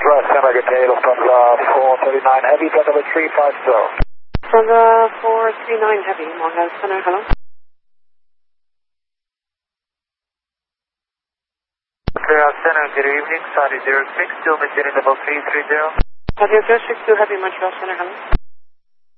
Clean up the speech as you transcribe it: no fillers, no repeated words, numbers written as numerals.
West Center, good day, Lufthansa 439 Heavy, Delta 350. Lufthansa 439 Heavy, Montreal Center, hello. Montreal Center, good evening, Saudi 06, still maintaining level 330. Saudi 06 to Heavy, Montreal Center, hello.